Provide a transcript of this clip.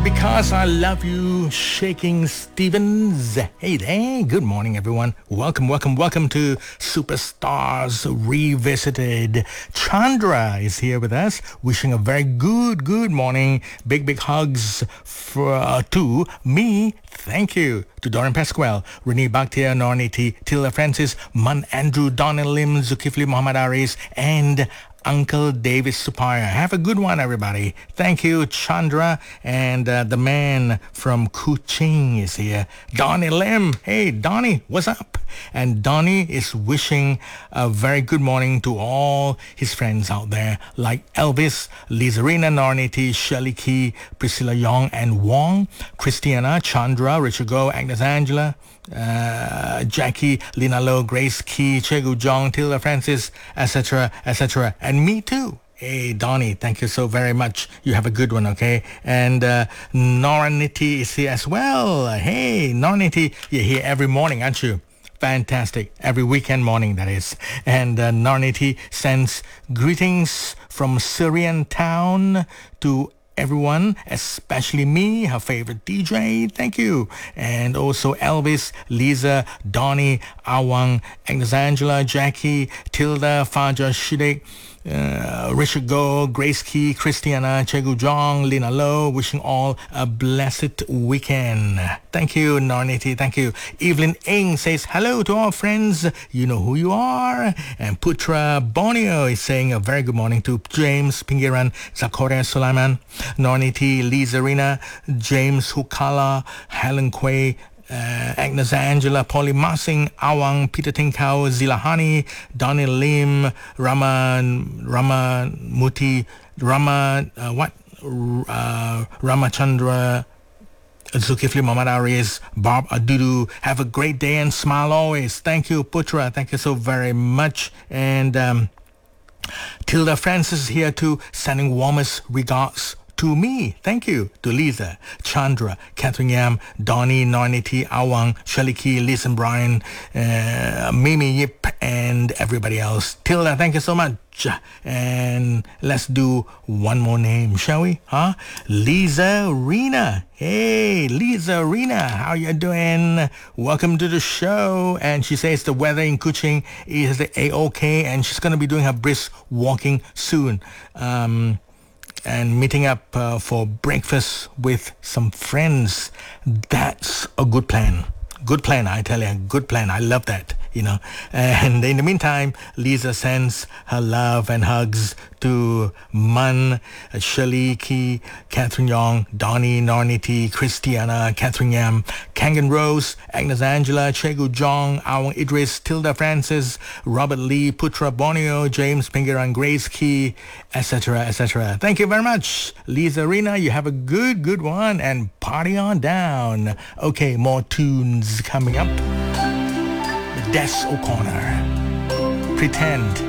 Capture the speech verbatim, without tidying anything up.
Because I Love You, Shaking Stevens. Hey there, good morning everyone. Welcome, welcome, welcome to Superstars Revisited. Chandra is here with us, wishing a very good, good morning. Big, big hugs for, uh, to me. Thank you to Doran Pasquale, Renee Bakhtia, Norniti, Tilda Francis, Man Andrew, Donna Lim, Zulkifli Muhammad Aris, and Uncle David Supaya. Have a good one, everybody. Thank you, Chandra. And uh, the man from Kuching is here, Donnie Lim. Hey, Donnie, what's up? And Donnie is wishing a very good morning to all his friends out there, like Elvis, Lizarina, Norniti, Shirley Key, Priscilla Young and Wong, Christiana, Chandra, Richard Go, Agnes Angela, uh, Jackie, Lina Lo, Grace Key, Chegu Jong, Tilda Francis, et cetera, et cetera, and me too. Hey, Donnie, thank you so very much. You have a good one, okay? And uh, Noraniti is here as well. Hey, Noraniti, you're here every morning, aren't you? Fantastic. Every weekend morning, that is. And uh, Narniti sends greetings from Syrian Town to everyone, especially me, her favorite D J. Thank you. And also Elvis, Lisa, Donnie, Awang, Agnes Angela, Jackie, Tilda, Faja, Shidek, Uh, Richard Go, Grace Key, Christiana, Chegu Jong, Lina Lo, wishing all a blessed weekend. Thank you, Narniti, thank you. Evelyn Ng says hello to our friends. You know who you are. And Putra Borneo is saying a very good morning to James Pingiran, Zakoria Sulaiman, Narniti, Lisa Rina, James Hukala, Helen Quay, Uh, Agnes Angela, Polly Massing, Awang, Peter Tinkau, Zilahani, Donnie Lim, Raman, Rama Muti, Rama, uh, what? Uh, Ramachandra, Zulkifli Muhammad Aris, Bob Adudu. Have a great day and smile always. Thank you, Putra. Thank you so very much. And um, Tilda Francis is here too, sending warmest regards to me. Thank you to Lisa, Chandra, Catherine Yam, Donnie, Norniti, Awang, Shirley Key, Liz and Brian, uh, Mimi Yip, and everybody else. Tilda, thank you so much. And let's do one more name, shall we? Huh? Lisa Rena. Hey, Lisa Rena, how you doing? Welcome to the show. And she says the weather in Kuching is A-OK, and she's going to be doing her brisk walking soon. Um... and meeting up uh, for breakfast with some friends. That's a good plan. Good plan, I tell you. Good plan. I love that, you know. And in the meantime, Lisa sends her love and hugs to Man, Shirley Key, Catherine Yong, Donnie, Norniti, Christiana, Catherine Yam, Kangan Rose, Agnes Angela, Chegu Jong, Awang Idris, Tilda Francis, Robert Lee, Putra Borneo, James Pingaran, Grace Key, et cetera, et cetera. Thank you very much, Lisa Rena. You have a good, good one, and party on down. Okay, more tunes coming up. Des O'Connor, Pretend.